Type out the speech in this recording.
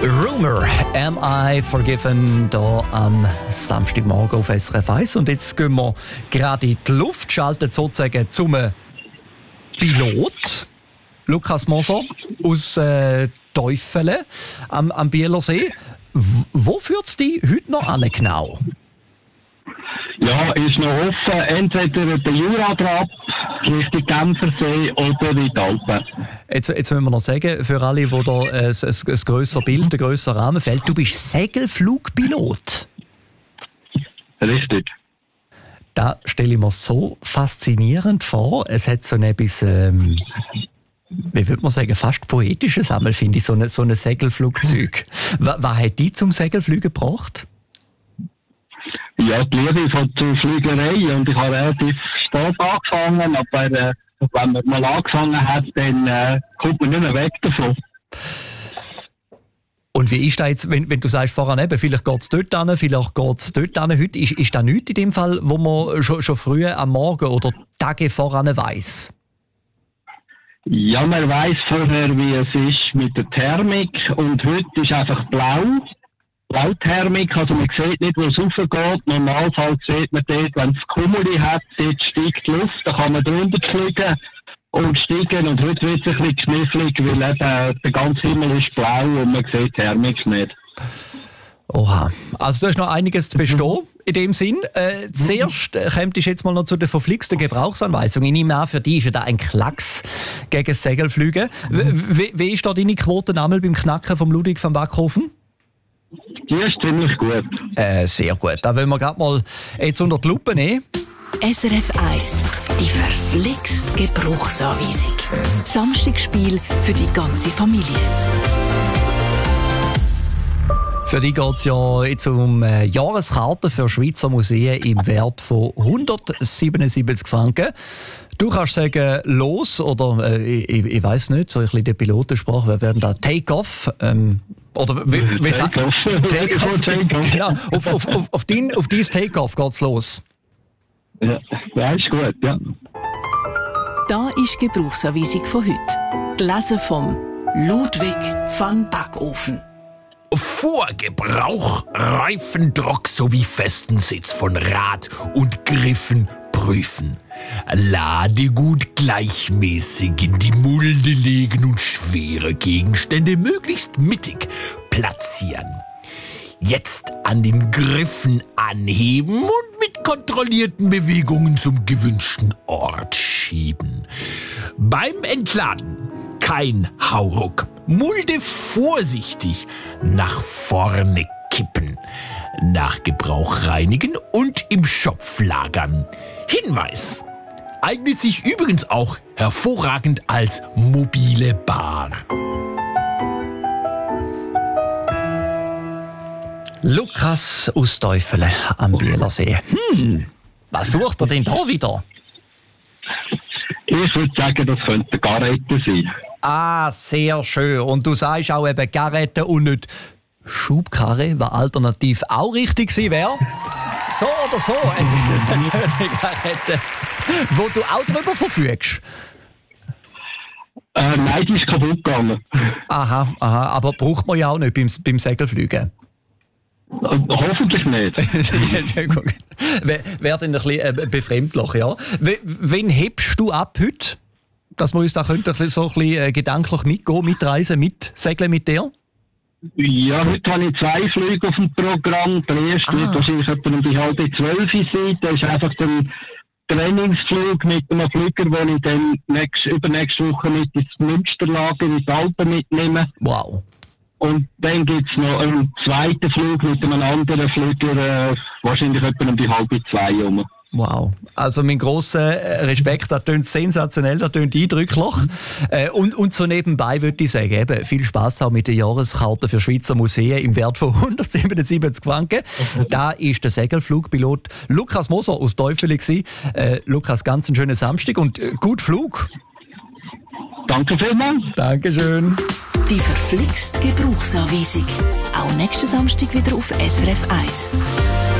Rumour, Am I Forgiven, hier am Samstagmorgen auf SRF 1. Und jetzt gehen wir gerade in die Luft, schalten sozusagen zum Pilot. Lukas Moser aus Teufelen am Bielersee. Wo führt es dich heute noch an genau? Ja, ist noch offen. Entweder der Juradrap Richtung Genfersee oder in die Alpen. Jetzt müssen wir noch sagen, für alle, wo da ein grösseres Bild, ein grösserer Rahmen fällt, du bist Segelflugpilot. Richtig. Da stelle ich mir so faszinierend vor. Es hat so etwas, wie würde man sagen, fast poetisches Sammel, finde ich, so ein Segelflugzeug. Was hat dich zum Segelfliegen gebracht? Ja, die Liebe zur Fliegerei. Und ich habe relativ spät angefangen, aber wenn man mal angefangen hat, dann kommt man nicht mehr weg davon. Und wie ist das jetzt, wenn du sagst voran eben, vielleicht geht es dort hin, vielleicht geht es dort hin. Heute ist das nichts in dem Fall, wo man schon früh am Morgen oder Tage voran weiss? Ja, man weiss vorher, wie es ist mit der Thermik. Und heute ist einfach Blauthermik, also man sieht nicht, wo es raufgeht. Normalfall sieht man dort, wenn es Kumuli hat, dort steigt die Luft, da kann man drunter fliegen und steigen. Und heute wird es ein bisschen knifflig, weil eben der ganze Himmel ist blau und man sieht Thermik nicht. Oha, also du hast noch einiges zu bestehen in dem Sinn. Zuerst kommt jetzt mal noch zu der verflixten Gebrauchsanweisung. Ich nehme an, für dich ist ja da ein Klacks gegen das Segelfliegen. Wie ist da deine Quote beim Knacken vom Ludwig van Backhofen? Die ist ziemlich gut. Sehr gut. Da wollen wir gerade mal jetzt unter die Lupe nehmen. SRF 1, die verflixt Gebrauchsanweisung. Samstagsspiel für die ganze Familie. Für dich geht es ja jetzt um Jahreskarten für Schweizer Museen im Wert von 177 Franken. Du kannst sagen, los, oder ich weiss nicht, so ein bisschen die Pilotensprache, wir werden da Take-off, oder wie sagt man? Take-off. Genau, auf dein Take-off geht's los. Ja, ist gut, ja. Da ist die Gebrauchsanweisung von heute. Gelesen vom Ludwig van Backhofen. Vor Gebrauch Reifendruck sowie festen Sitz von Rad und Griffen prüfen. Ladegut gleichmäßig in die Mulde legen und schwere Gegenstände möglichst mittig platzieren. Jetzt an den Griffen anheben und mit kontrollierten Bewegungen zum gewünschten Ort schieben. Beim Entladen kein Hauruck. Mulde vorsichtig nach vorne kippen. Nach Gebrauch reinigen und im Schopf lagern. Hinweis: eignet sich übrigens auch hervorragend als mobile Bar. Lukas aus Teufelen am Bielersee. Was sucht er denn da wieder? Ich würde sagen, das könnte Garette sein. Ah, sehr schön. Und du sagst auch eben Garette und nicht Schubkarre, was alternativ auch richtig gewesen wäre. So oder so, es ist eine schöne Garette, wo du auch drüber verfügst. Nein, die ist kaputt gegangen. Aha, aber braucht man ja auch nicht beim Segelfliegen. Hoffentlich nicht. Wäre dann ein bisschen befremdlich, ja. Wen hebst du ab heute? Dass wir uns da so ein bisschen gedanklich mitreisen, mitsegeln mit dir? Ja, heute habe ich 2 Flüge auf dem Programm. Der erste wird wahrscheinlich etwa um die 11:30 sein. Das ist einfach ein Trainingsflug mit einem Flüger, den ich dann übernächste Woche mit ins Münsterlager in die Alpen mitnehme. Wow. Und dann gibt es noch einen zweiten Flug mit einem anderen Flüger, wahrscheinlich etwa um die 1:30 herum. Wow. Also mein grosser Respekt, das tönt sensationell, das tönt eindrücklich. Und so nebenbei würde ich sagen, eben, viel Spass auch mit der Jahreskarte für Schweizer Museen im Wert von 177 Franken. Da ist der Segelflugpilot Lukas Moser aus Teufelen gewesen. Lukas, ganz einen schönen Samstag und gut Flug. Danke vielmals. Dankeschön. Die verflixt Gebrauchsanweisung. Auch nächsten Samstag wieder auf SRF 1.